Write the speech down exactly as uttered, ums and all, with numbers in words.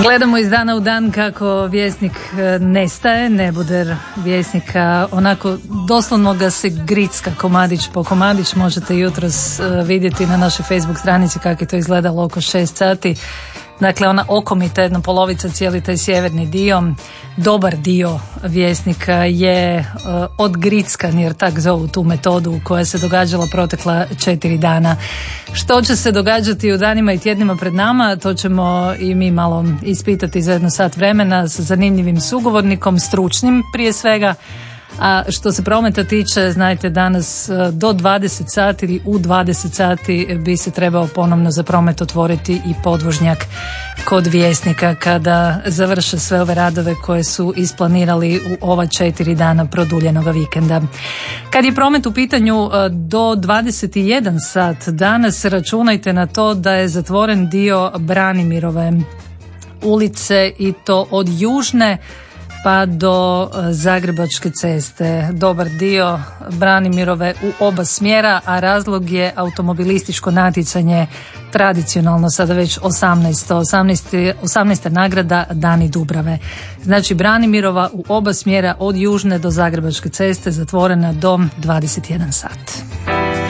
Gledamo iz dana u dan kako Vjesnik nestaje, neboder Vjesnika, onako doslovno ga se gricka komadić po komadić. Možete jutros vidjeti na našoj Facebook stranici kako je to izgledalo oko šest sati. Dakle, ona okomita jedna polovica, cijeli taj sjeverni dio, dobar dio Vjesnika je uh, odgrickan, jer tak zovu tu metodu koja se događala protekla četiri dana. Što će se događati u danima i tjednima pred nama, to ćemo i mi malo ispitati za jedno sat vremena sa zanimljivim sugovornikom, stručnim prije svega. A što se prometa tiče, znajte, danas do dvadeset sati ili u dvadeset sati bi se trebao ponovno za promet otvoriti i podvožnjak kod Vjesnika kada završe sve ove radove koje su isplanirali u ova četiri dana produljenog vikenda. Kad je promet u pitanju do dvadeset jedan sat danas, računajte na to da je zatvoren dio Branimirove ulice i to od južne pa do Zagrebačke ceste. Dobar dio Branimirove u oba smjera, a razlog je automobilističko natjecanje, tradicionalno sada već osamnaesta. osamnaesta nagrada Dani Dubrave. Znači Branimirova u oba smjera od južne do Zagrebačke ceste zatvorena do dvadeset jedan sat.